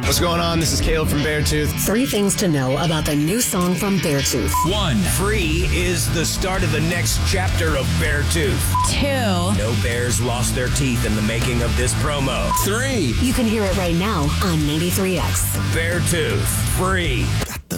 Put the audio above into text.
What's going on? This is Caleb from Beartooth. 3 things to know about the new song from Beartooth. 1. Free is the start of the next chapter of Beartooth. 2. No bears lost their teeth in the making of this promo. 3. You can hear it right now on 93X. Beartooth. Free.